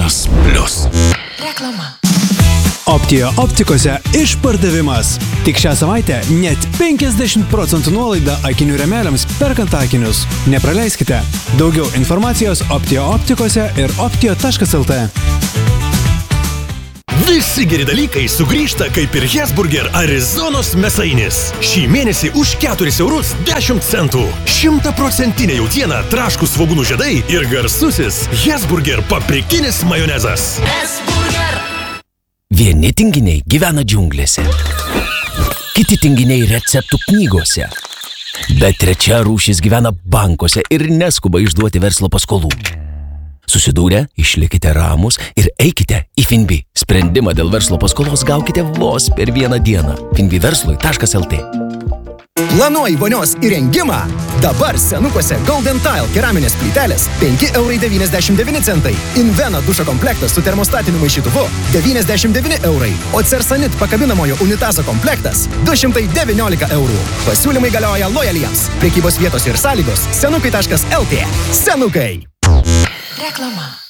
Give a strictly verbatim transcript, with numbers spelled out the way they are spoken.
Vienas plius. Reklama. Optija optikose išpardavimas. Tik šią savaitę net penkiasdešimt procentų nuolaida akinių rėmeliams perkant akinius. Nepraleiskite. Daugiau informacijos Optija optikose ir optija taškas el tė. Visi geri dalykai sugrįžta kaip ir Hesburger Arizonos mėsainis. Šį mėnesį už keturis eurus dešimt centų. Šimtaprocentinė jautiena, traškūs svogūnų žiedai ir garsusis Hesburger paprikinis majonezas. Hesburger. Vieni tinginiai gyvena džiunglėse, kiti tinginiai receptų knygose, bet trečia rūšis gyvena bankuose ir neskuba išduoti verslo paskolų. Susidūrę, išlikite ramus ir eikite į Finbi. Sprendimą dėl verslo paskolos gaukite vos per vieną dieną. finbi verslui taškas el tė. Planuoji vonios įrengimą? Dabar senukuose Golden Tile keraminės plytelės penki eurai devyniasdešimt devyni centai. Invena dušo komplektas su termostatiniu maišytuvu devyniasdešimt devyni eurai. O Cersanit pakabinamojo unitazo komplektas du šimtai devyniolika eurų. Pasiūlymai galioja lojaliems. Prekybos vietos ir sąlygos senukai taškas el tė. Senukai. Reklama.